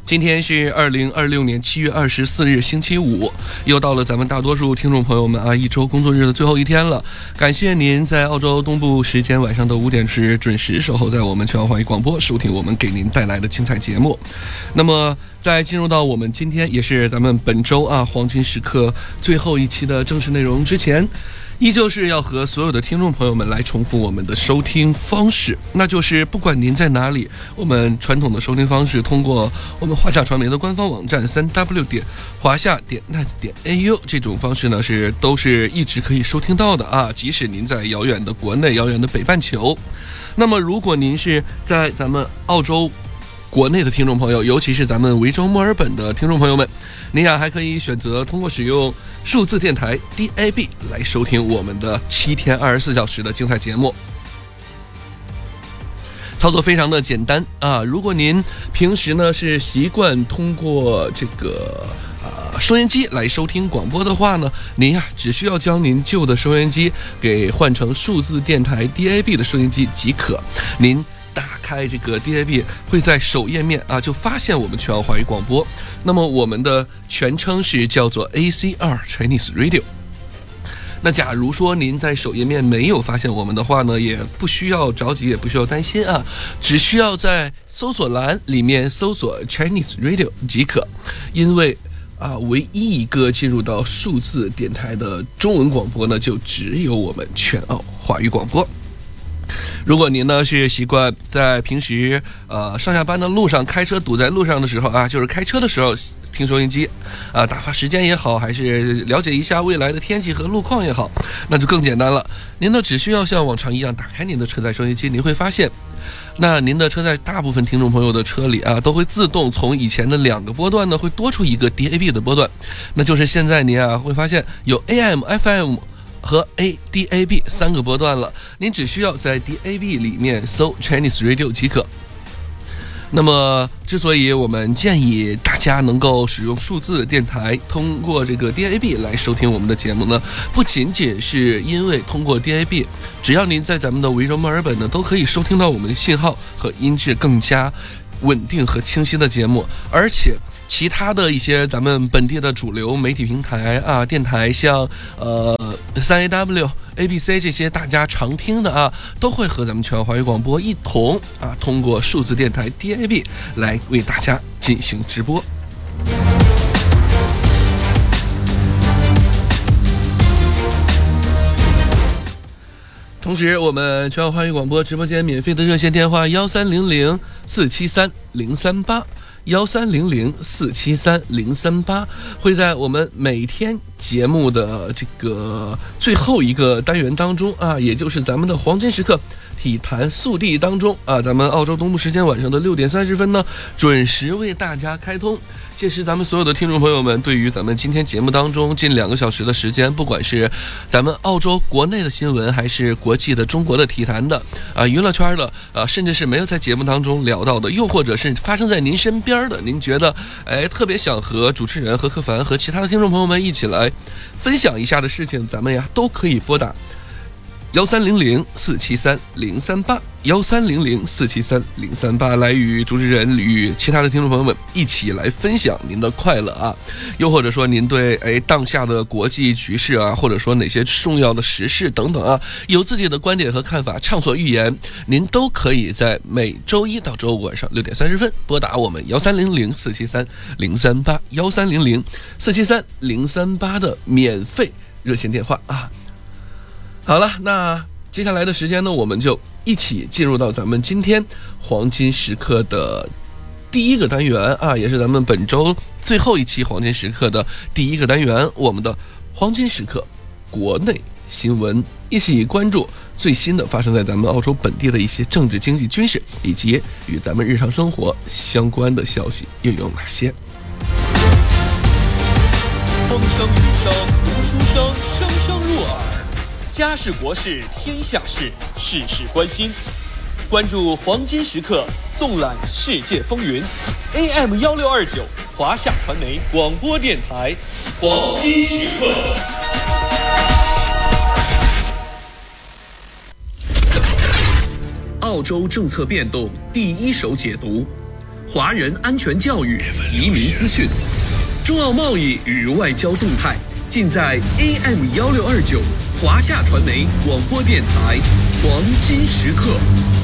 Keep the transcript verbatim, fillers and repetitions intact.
今天是二零二六年七月二十四日星期五，又到了咱们大多数听众朋友们啊一周工作日的最后一天了。感谢您在澳洲东部时间晚上的五点时准时守候在我们全澳华语广播，收听我们给您带来的精彩节目。那么在进入到我们今天也是咱们本周啊黄金时刻最后一期的正式内容之前，依旧是要和所有的听众朋友们来重复我们的收听方式，那就是不管您在哪里，我们传统的收听方式通过我们华夏传媒的官方网站 三 w 点华夏点 net 点 a u 这种方式呢是都是一直可以收听到的啊，即使您在遥远的国内、遥远的北半球。那么如果您是在咱们澳洲国内的听众朋友，尤其是咱们维州墨尔本的听众朋友们，您呀还可以选择通过使用数字电台 D A B 来收听我们的七天二十四小时的精彩节目。操作非常的简单啊！如果您平时呢是习惯通过这个呃收音机来收听广播的话呢，您呀只需要将您旧的收音机给换成数字电台 D A B 的收音机即可。您打开这个 D A B 会在首页面啊就发现我们全澳华语广播。那么我们的全称是叫做 A C R Chinese Radio。那假如说您在首页面没有发现我们的话呢，也不需要着急，也不需要担心啊，只需要在搜索栏里面搜索 Chinese Radio 即可。因为啊，唯一一个进入到数字电台的中文广播呢，就只有我们全澳华语广播。如果您呢是习惯在平时呃上下班的路上开车堵在路上的时候啊，就是开车的时候听收音机啊，打发时间也好，还是了解一下未来的天气和路况也好，那就更简单了。您呢只需要像往常一样打开您的车载收音机，您会发现那您的车在大部分听众朋友的车里啊，都会自动从以前的两个波段呢会多出一个 D A B 的波段，那就是现在您啊会发现有 A M、F M和 A D A B 三个波段了，您只需要在 D A B 里面搜 Chinese Radio 即可。那么之所以我们建议大家能够使用数字电台通过这个 D A B 来收听我们的节目呢，不仅仅是因为通过 D A B 只要您在咱们的维州墨尔本呢都可以收听到我们的信号和音质更加稳定和清晰的节目，而且其他的一些咱们本地的主流媒体平台啊电台，像呃 三 A W、A B C 这些大家常听的啊，都会和咱们全澳华语广播一同啊通过数字电台 D A B 来为大家进行直播。同时我们全澳华语广播直播间免费的热线电话幺三零零四七三零三八幺三零零四七三零三八，会在我们每天节目的这个最后一个单元当中啊，也就是咱们的黄金时刻体坛速递当中啊，咱们澳洲东部时间晚上的六点三十分呢，准时为大家开通。届时咱们所有的听众朋友们，对于咱们今天节目当中近两个小时的时间，不管是咱们澳洲国内的新闻，还是国际的中国的体坛的啊娱乐圈的啊，甚至是没有在节目当中聊到的，又或者是发生在您身边的，您觉得哎特别想和主持人何克凡和其他的听众朋友们一起来分享一下的事情，咱们呀都可以拨打幺三零零四七三零三八幺三零零四七三零三八来与主持人与其他的听众朋友们一起来分享您的快乐啊，又或者说您对哎当下的国际局势啊，或者说哪些重要的时事等等啊，有自己的观点和看法，畅所欲言，您都可以在每周一到周五晚上六点三十分拨打我们幺三零零四七三零三八幺三零零四七三零三八的免费热线电话啊。好了，那接下来的时间呢，我们就一起进入到咱们今天黄金时刻的第一个单元啊，也是咱们本周最后一期黄金时刻的第一个单元，我们的黄金时刻国内新闻，一起关注最新的发生在咱们澳洲本地的一些政治、经济、军事以及与咱们日常生活相关的消息又有哪些。 风声雨声读书声，声声入耳。家事国事天下事，事事关心。关注黄金时刻，纵览世界风云。A M 幺六二九华夏传媒广播电台，黄金时刻。 澳洲政策变动第一手解读， 华人安全教育、移民资讯、中澳贸易与外交动态，尽在 A M 幺六二九华夏传媒广播电台黄金时刻。